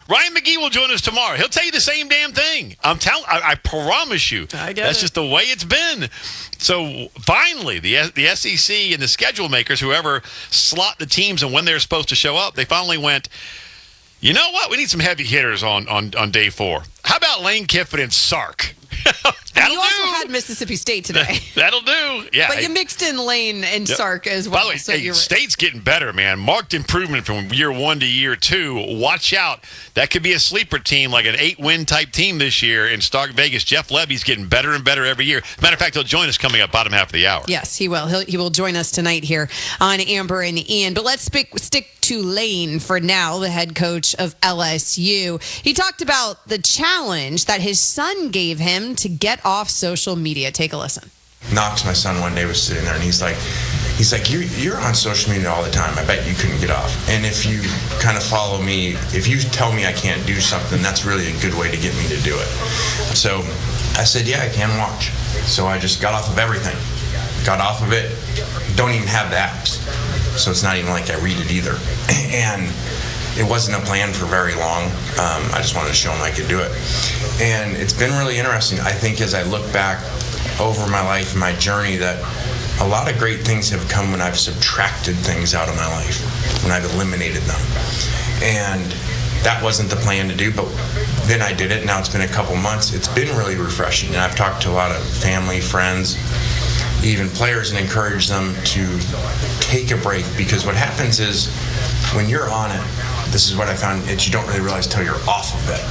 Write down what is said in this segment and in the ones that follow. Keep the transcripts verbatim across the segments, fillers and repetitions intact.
Ryan McGee will join us tomorrow. He'll tell you the same damn thing. I'm telling. I, I promise you. I get That's it. just the way it's been. So finally, the the S E C and the schedule makers, whoever slot the teams and when they're supposed to show up, they finally went, you know what? We need some heavy hitters on on, on day four. How about Lane Kiffin and Sark? That'll you also do. had Mississippi State today. That'll do. Yeah. But you mixed in Lane and Yep. Sark as well. By the way, so hey, you're right. State's getting better, man. Marked improvement from year one to year two. Watch out. That could be a sleeper team, like an eight-win type team this year in Stark Vegas. Jeff Levy's getting better and better every year. Matter of fact, he'll join us coming up bottom half of the hour. Yes, he will. He'll, he will join us tonight here on Amber and Ian. But let's stick, stick to Lane for now, the head coach of L S U. He talked about the challenge that his son gave him to get off social media. Take a listen. Knox, my son, one day was sitting there and he's like, he's like, you're, you're on social media all the time. I bet you couldn't get off. And if you kind of follow me, if you tell me I can't do something, that's really a good way to get me to do it. So I said, yeah, I can watch. So I just got off of everything. Got off of it. Don't even have the apps. So it's not even like I read it either. And it wasn't a plan for very long. Um, I just wanted to show him I could do it. And it's been really interesting. I think as I look back over my life and my journey, that a lot of great things have come when I've subtracted things out of my life, when I've eliminated them. And that wasn't the plan to do, but then I did it. Now it's been a couple months. It's been really refreshing. And I've talked to a lot of family, friends, even players, and encouraged them to take a break, because what happens is when you're on it, this is what I found, that you don't really realize until you're off of it.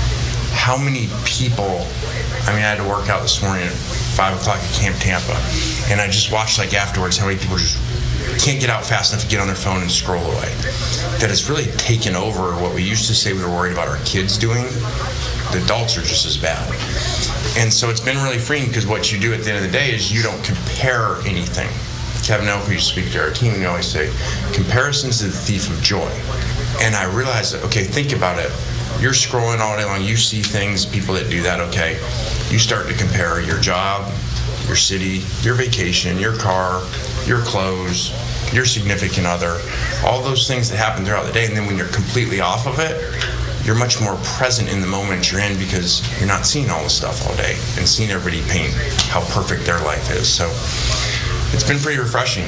How many people, I mean, I had to work out this morning at five o'clock at Camp Tampa, and I just watched, like, afterwards, how many people just can't get out fast enough to get on their phone and scroll away. That it's really taken over what we used to say we were worried about our kids doing. The adults are just as bad. And so it's been really freeing, because what you do at the end of the day is you don't compare anything. Kevin Elk, who used to speak to our team, we always say, comparison's the thief of joy. And I realized that, okay, think about it. You're scrolling all day long, you see things, people that do that, okay. You start to compare your job, your city, your vacation, your car, your clothes, your significant other, all those things that happen throughout the day. And then when you're completely off of it, you're much more present in the moment you're in, because you're not seeing all this stuff all day and seeing everybody paint how perfect their life is. So it's been pretty refreshing.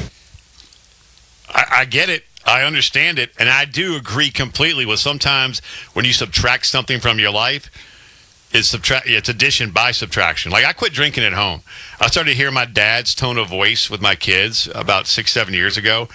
I, I get it. I understand it. And I do agree completely with sometimes when you subtract something from your life, it's subtract. It's addition by subtraction. Like, I quit drinking at home. I started to hear my dad's tone of voice with my kids about six, seven years ago.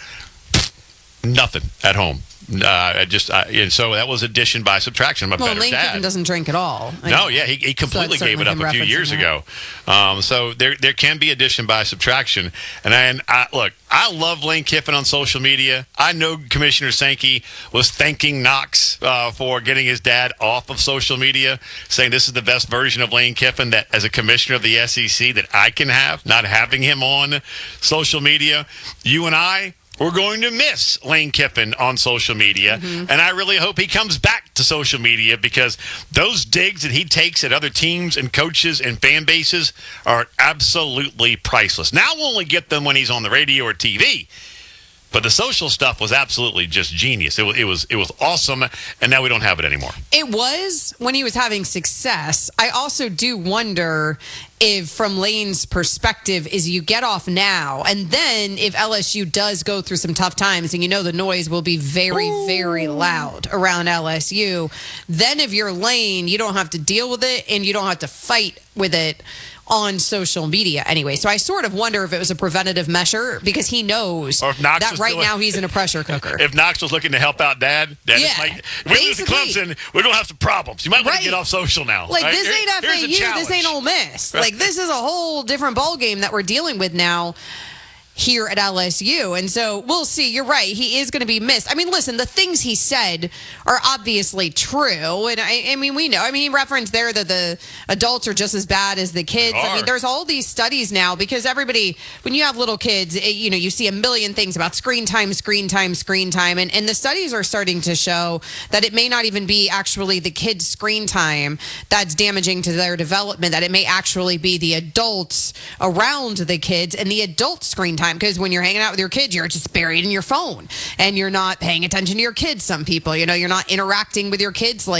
Nothing at home. Uh, I just I, and so that was addition by subtraction. I'm a Well, better Lane dad. Kiffin doesn't drink at all. I No, mean, yeah, he, he completely so gave it up certainly a few him years referencing ago. Um, so there there can be addition by subtraction. And I, and I look, I love Lane Kiffin on social media. I know Commissioner Sankey was thanking Knox uh, for getting his dad off of social media, saying this is the best version of Lane Kiffin that, as a commissioner of the S E C, that I can have, not having him on social media. You and I, we're going to miss Lane Kiffin on social media, mm-hmm. and I really hope he comes back to social media, because those digs that he takes at other teams and coaches and fan bases are absolutely priceless. Now we'll only get them when he's on the radio or T V, but the social stuff was absolutely just genius. It was, it was, it was awesome, and now we don't have it anymore. It was when he was having success. I also do wonder if, from Lane's perspective, is you get off now, and then if L S U does go through some tough times, and you know the noise will be very, Ooh. very loud around L S U, then if you're Lane, you don't have to deal with it, and you don't have to fight with it on social media anyway. So I sort of wonder if it was a preventative measure, because he knows that right doing, now he's in a pressure cooker. If Knox was looking to help out Dad, Dad yeah, is like, we lose to Clemson, we're going to have some problems. You might want right. to get off social now. Like, right? this Here, ain't F A U, this ain't Ole Miss. Right. Like, this is a whole different ballgame that we're dealing with now here at L S U. And so we'll see. You're right. He is going to be missed. I mean, listen, the things he said are obviously true. And I, I mean, we know. I mean, he referenced there that the adults are just as bad as the kids. I mean, there's all these studies now, because everybody, when you have little kids, it, you know, you see a million things about screen time, screen time, screen time. And, and the studies are starting to show that it may not even be actually the kids' screen time that's damaging to their development, that it may actually be the adults around the kids and the adult screen time. Because when you're hanging out with your kids, you're just buried in your phone and you're not paying attention to your kids. Some people, you know, you're not interacting with your kids like